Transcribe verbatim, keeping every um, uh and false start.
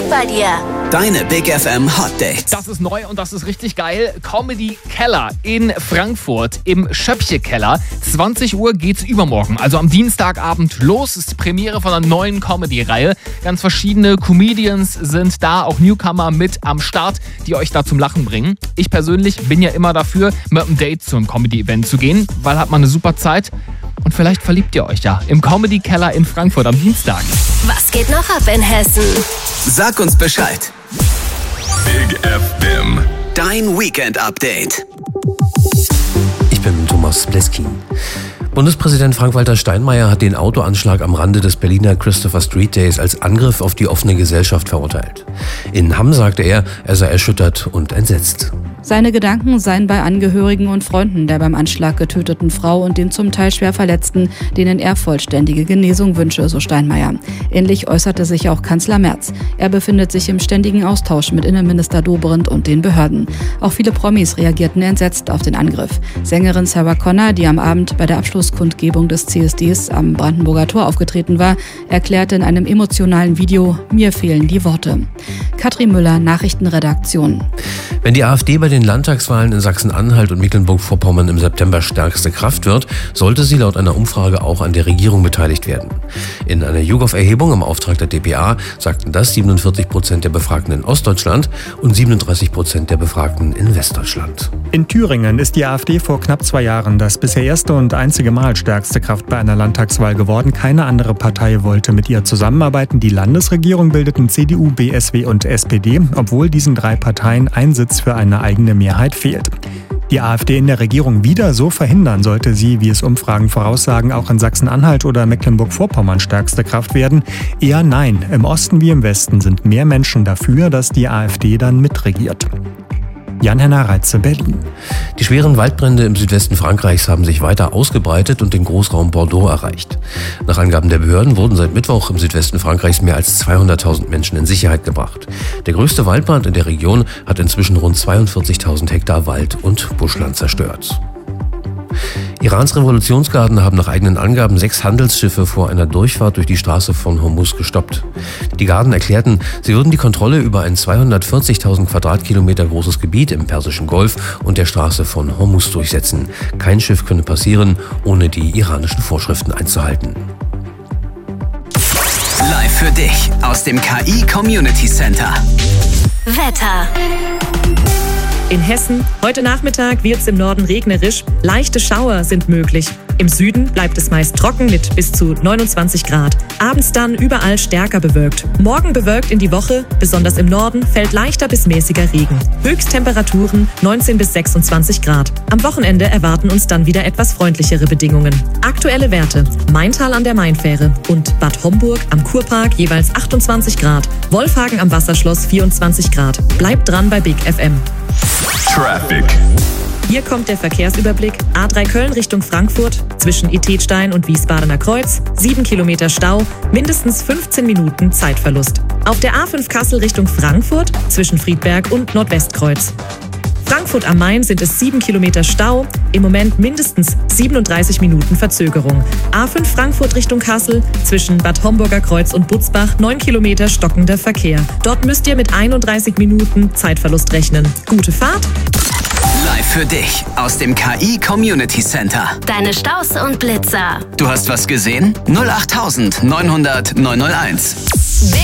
Update bei dir. Deine Big F M Hot Dates. Das ist neu und das ist richtig geil. Comedy Keller in Frankfurt im Schöppche-Keller. zwanzig Uhr geht's übermorgen, also am Dienstagabend los. Ist die Premiere von einer neuen Comedy-Reihe. Ganz verschiedene Comedians sind da, auch Newcomer mit am Start, die euch da zum Lachen bringen. Ich persönlich bin ja immer dafür, mit einem Date zu einem Comedy-Event zu gehen, weil hat man eine super Zeit. Und vielleicht verliebt ihr euch ja im Comedy Keller in Frankfurt am Dienstag. Was geht noch ab in Hessen? Sag uns Bescheid. Big F M. Dein Weekend-Update. Ich bin Thomas Bleskin. Bundespräsident Frank-Walter Steinmeier hat den Autoanschlag am Rande des Berliner Christopher Street Days als Angriff auf die offene Gesellschaft verurteilt. In Hamm sagte er, er sei erschüttert und entsetzt. Seine Gedanken seien bei Angehörigen und Freunden der beim Anschlag getöteten Frau und den zum Teil schwer Verletzten, denen er vollständige Genesung wünsche, so Steinmeier. Ähnlich äußerte sich auch Kanzler Merz. Er befindet sich im ständigen Austausch mit Innenminister Dobrindt und den Behörden. Auch viele Promis reagierten entsetzt auf den Angriff. Sängerin Sarah Connor, die am Abend bei der Abschlusskundgebung des C S Ds am Brandenburger Tor aufgetreten war, erklärte in einem emotionalen Video: Mir fehlen die Worte. Katrin Müller, Nachrichtenredaktion. Wenn die AfD bei den Landtagswahlen in Sachsen-Anhalt und Mecklenburg-Vorpommern im September stärkste Kraft wird, sollte sie laut einer Umfrage auch an der Regierung beteiligt werden. In einer YouGov-Erhebung im Auftrag der D P A sagten das siebenundvierzig Prozent der Befragten in Ostdeutschland und siebenunddreißig Prozent der Befragten in Westdeutschland. In Thüringen ist die AfD vor knapp zwei Jahren das bisher erste und einzige Mal stärkste Kraft bei einer Landtagswahl geworden. Keine andere Partei wollte mit ihr zusammenarbeiten. Die Landesregierung bildeten C D U, B S W und S P D, obwohl diesen drei Parteien ein Sitz für eine eigene Mehrheit fehlt. Die AfD in der Regierung wieder so verhindern, sollte sie, wie es Umfragen voraussagen, auch in Sachsen-Anhalt oder Mecklenburg-Vorpommern stärkste Kraft werden? Eher nein. Im Osten wie im Westen sind mehr Menschen dafür, dass die AfD dann mitregiert. Jan-Henner Reitze, Berlin. Die schweren Waldbrände im Südwesten Frankreichs haben sich weiter ausgebreitet und den Großraum Bordeaux erreicht. Nach Angaben der Behörden wurden seit Mittwoch im Südwesten Frankreichs mehr als zweihunderttausend Menschen in Sicherheit gebracht. Der größte Waldbrand in der Region hat inzwischen rund zweiundvierzigtausend Hektar Wald und Buschland zerstört. Irans Revolutionsgarden haben nach eigenen Angaben sechs Handelsschiffe vor einer Durchfahrt durch die Straße von Hormuz gestoppt. Die Garden erklärten, sie würden die Kontrolle über ein zweihundertvierzigtausend Quadratkilometer großes Gebiet im Persischen Golf und der Straße von Hormuz durchsetzen. Kein Schiff könne passieren, ohne die iranischen Vorschriften einzuhalten. Live für dich aus dem K I Community Center. Wetter. In Hessen, heute Nachmittag wird es im Norden regnerisch. Leichte Schauer sind möglich. Im Süden bleibt es meist trocken mit bis zu neunundzwanzig Grad. Abends dann überall stärker bewölkt. Morgen bewölkt in die Woche, besonders im Norden, fällt leichter bis mäßiger Regen. Höchsttemperaturen neunzehn bis sechsundzwanzig Grad. Am Wochenende erwarten uns dann wieder etwas freundlichere Bedingungen. Aktuelle Werte: Maintal an der Mainfähre und Bad Homburg am Kurpark jeweils achtundzwanzig Grad. Wolfhagen am Wasserschloss vierundzwanzig Grad. Bleibt dran bei Big F M. Traffic. Hier kommt der Verkehrsüberblick. A drei Köln Richtung Frankfurt, zwischen Idstein und Wiesbadener Kreuz, sieben Kilometer Stau, mindestens fünfzehn Minuten Zeitverlust. Auf der A fünf Kassel Richtung Frankfurt, zwischen Friedberg und Nordwestkreuz. Frankfurt am Main sind es sieben Kilometer Stau, im Moment mindestens siebenunddreißig Minuten Verzögerung. A fünf Frankfurt Richtung Kassel, zwischen Bad Homburger Kreuz und Butzbach neun Kilometer stockender Verkehr. Dort müsst ihr mit einunddreißig Minuten Zeitverlust rechnen. Gute Fahrt! Live für dich aus dem K I Community Center. Deine Staus und Blitzer. Du hast was gesehen? null acht neunhundert neunhunderteins.